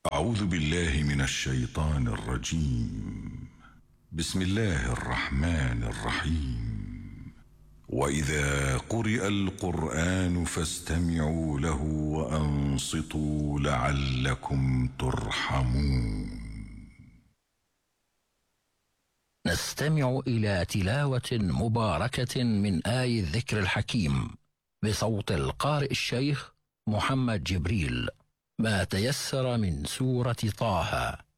أعوذ بالله من الشيطان الرجيم. بسم الله الرحمن الرحيم. وإذا قرئ القرآن فاستمعوا له وأنصتوا لعلكم ترحمون. نستمع إلى تلاوة مباركة من آي الذكر الحكيم بصوت القارئ الشيخ محمد جبريل، ما تيسر من سورة طه.